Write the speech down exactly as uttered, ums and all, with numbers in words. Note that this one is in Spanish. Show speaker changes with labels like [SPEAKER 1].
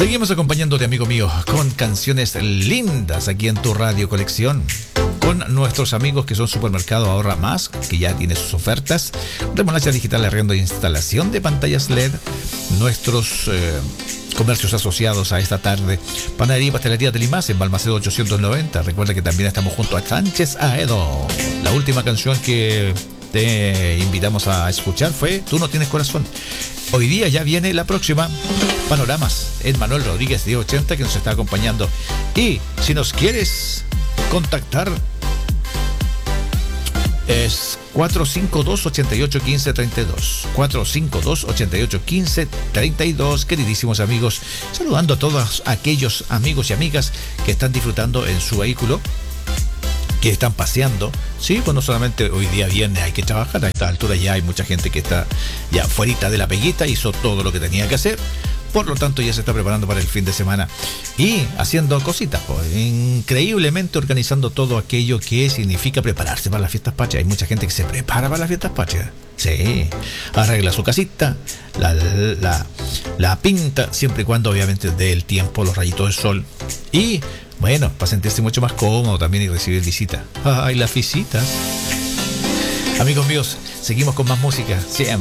[SPEAKER 1] Seguimos acompañándote, amigo mío, con canciones lindas aquí en tu Radio Colección. Con nuestros amigos que son Supermercado Ahorra Más, que ya tiene sus ofertas. Remolacha Digital, arriendo e instalación de pantallas L E D. Nuestros eh, comercios asociados a esta tarde. Panadería y Pastelería de Limas en Balmaceda ochocientos noventa. Recuerda que también estamos junto a Sánchez Aedo. La última canción que te invitamos a escuchar fue Tú no tienes corazón. Hoy día ya viene la próxima, Panoramas, Ed Manuel Rodríguez de ochenta, que nos está acompañando. Y si nos quieres contactar, es cuatro cinco dos, ocho ocho uno cinco tres dos. cuatro cinco dos, ocho ocho uno cinco tres dos. Queridísimos amigos, saludando a todos aquellos amigos y amigas que están disfrutando en su vehículo, que están paseando. Sí, pues no solamente hoy día viernes hay que trabajar, a esta altura ya hay mucha gente que está ya fuerita de la peguita, hizo todo lo que tenía que hacer, por lo tanto ya se está preparando para el fin de semana y haciendo cositas, pues, increíblemente organizando todo aquello que significa prepararse para las fiestas patrias. Hay mucha gente que se prepara para las fiestas patrias. Sí, arregla su casita, la, la, la pinta, siempre y cuando obviamente dé el tiempo, los rayitos del sol, y bueno, para sentirse mucho más cómodo también y recibir visitas. ¡Ay, las visitas! Amigos míos, seguimos con más música. Siempre.